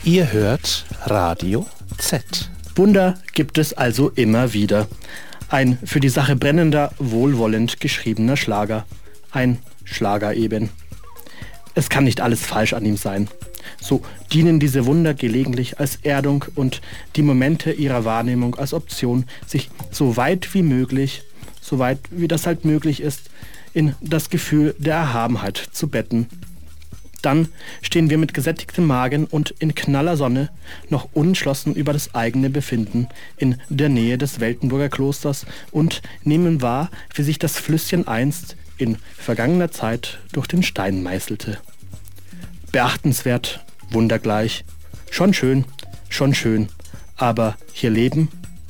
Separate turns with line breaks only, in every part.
Ihr hört Radio Z.
Wunder gibt es also immer wieder. Ein für die Sache brennender, wohlwollend geschriebener Schlager. Ein Schlager eben. Es kann nicht alles falsch an ihm sein. So dienen diese Wunder gelegentlich als Erdung und die Momente ihrer Wahrnehmung als Option, sich so weit wie möglich, so weit wie das halt möglich ist, in das Gefühl der Erhabenheit zu betten. Dann stehen wir mit gesättigtem Magen und in knaller Sonne, noch unentschlossen über das eigene Befinden, in der Nähe des Weltenburger Klosters und nehmen wahr, wie sich das Flüsschen einst in vergangener Zeit durch den Stein meißelte. Beachtenswert, wundergleich, schon schön, aber hier leben?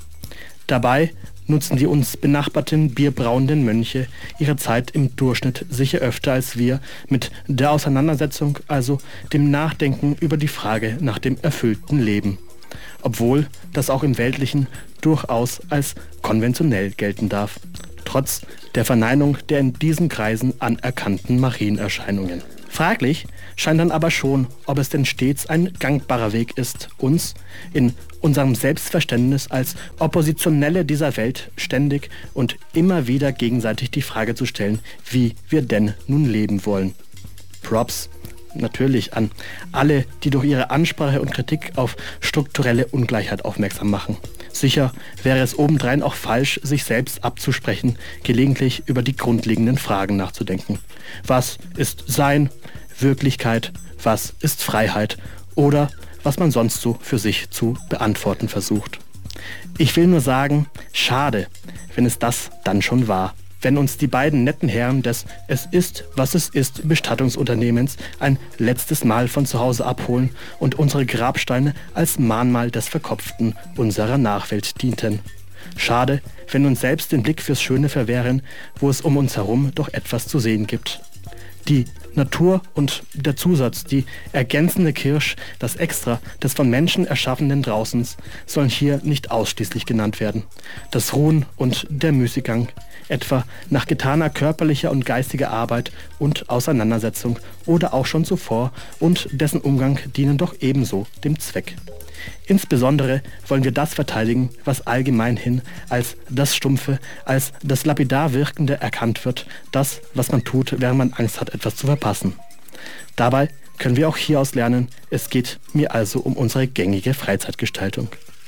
Dabei nutzen die uns benachbarten bierbrauenden Mönche ihre Zeit im Durchschnitt sicher öfter als wir mit der Auseinandersetzung, also dem Nachdenken über die Frage nach dem erfüllten Leben. Obwohl das auch im Weltlichen durchaus als konventionell gelten darf, trotz der Verneinung der in diesen Kreisen anerkannten Marienerscheinungen. Fraglich scheint dann aber schon, ob es denn stets ein gangbarer Weg ist, uns in unserem Selbstverständnis als Oppositionelle dieser Welt ständig und immer wieder gegenseitig die Frage zu stellen, wie wir denn nun leben wollen. Props natürlich an alle, die durch ihre Ansprache und Kritik auf strukturelle Ungleichheit aufmerksam machen. Sicher wäre es obendrein auch falsch, sich selbst abzusprechen, gelegentlich über die grundlegenden Fragen nachzudenken. Was ist Sein, Wirklichkeit, was ist Freiheit oder was man sonst so für sich zu beantworten versucht. Ich will nur sagen, schade, wenn es das dann schon war. Wenn uns die beiden netten Herren des Es ist, was es ist Bestattungsunternehmens ein letztes Mal von zu Hause abholen und unsere Grabsteine als Mahnmal des Verkopften unserer Nachwelt dienten. Schade, wenn uns selbst den Blick fürs Schöne verwehren, wo es um uns herum doch etwas zu sehen gibt. Die Natur und der Zusatz, die ergänzende Kirsch, das Extra des von Menschen erschaffenen Draußens, sollen hier nicht ausschließlich genannt werden. Das Ruhen und der Müßiggang, etwa nach getaner körperlicher und geistiger Arbeit und Auseinandersetzung oder auch schon zuvor, und dessen Umgang dienen doch ebenso dem Zweck. Insbesondere wollen wir das verteidigen, was allgemeinhin als das Stumpfe, als das lapidar Wirkende erkannt wird, das, was man tut, während man Angst hat, etwas zu verpassen. Dabei können wir auch hieraus lernen, es geht mir also um unsere gängige Freizeitgestaltung.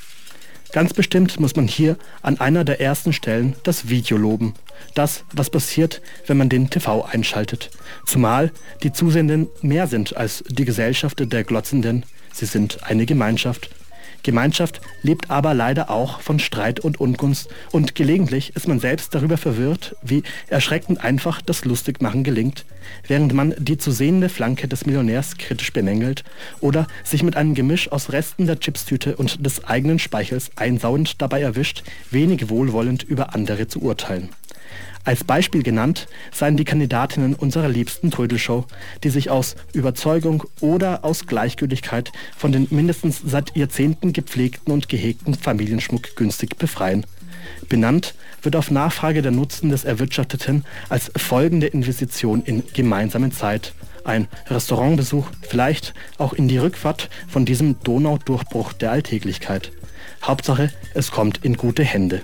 Ganz bestimmt muss man hier an einer der ersten Stellen das Video loben. Das, was passiert, wenn man den TV einschaltet. Zumal die Zusehenden mehr sind als die Gesellschaft der Glotzenden. Sie sind eine Gemeinschaft. Gemeinschaft lebt aber leider auch von Streit und Ungunst und gelegentlich ist man selbst darüber verwirrt, wie erschreckend einfach das Lustigmachen gelingt, während man die zu sehende Flanke des Millionärs kritisch bemängelt oder sich mit einem Gemisch aus Resten der Chipstüte und des eigenen Speichels einsauend dabei erwischt, wenig wohlwollend über andere zu urteilen. Als Beispiel genannt seien die Kandidatinnen unserer liebsten Trödelshow, die sich aus Überzeugung oder aus Gleichgültigkeit von den mindestens seit Jahrzehnten gepflegten und gehegten Familienschmuck günstig befreien. Benannt wird auf Nachfrage der Nutzen des Erwirtschafteten als folgende Investition in gemeinsame Zeit. Ein Restaurantbesuch, vielleicht auch in die Rückfahrt von diesem Donaudurchbruch der Alltäglichkeit. Hauptsache, es kommt in gute Hände.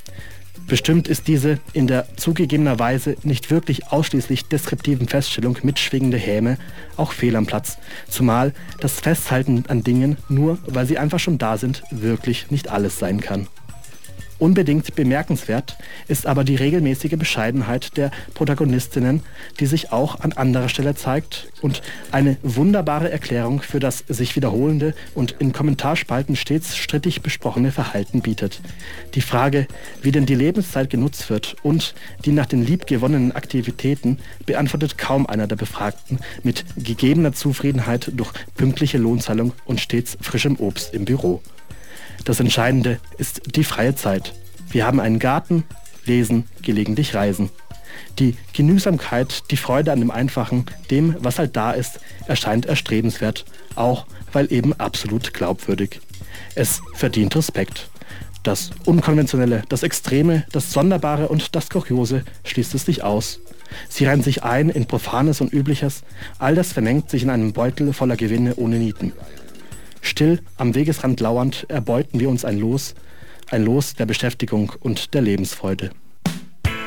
Bestimmt ist diese in der zugegebenerweise nicht wirklich ausschließlich deskriptiven Feststellung mitschwingende Häme auch fehl am Platz, zumal das Festhalten an Dingen, nur weil sie einfach schon da sind, wirklich nicht alles sein kann. Unbedingt bemerkenswert ist aber die regelmäßige Bescheidenheit der Protagonistinnen, die sich auch an anderer Stelle zeigt und eine wunderbare Erklärung für das sich wiederholende und in Kommentarspalten stets strittig besprochene Verhalten bietet. Die Frage, wie denn die Lebenszeit genutzt wird und die nach den liebgewonnenen Aktivitäten, beantwortet kaum einer der Befragten mit gegebener Zufriedenheit durch pünktliche Lohnzahlung und stets frischem Obst im Büro. Das Entscheidende ist die freie Zeit. Wir haben einen Garten, lesen, gelegentlich reisen. Die Genügsamkeit, die Freude an dem Einfachen, dem, was halt da ist, erscheint erstrebenswert, auch weil eben absolut glaubwürdig. Es verdient Respekt. Das Unkonventionelle, das Extreme, das Sonderbare und das Kuriose schließt es nicht aus. Sie reihen sich ein in Profanes und Übliches, all das vermengt sich in einem Beutel voller Gewinne ohne Nieten. Still am Wegesrand lauernd erbeuten wir uns ein Los der Beschäftigung und der Lebensfreude.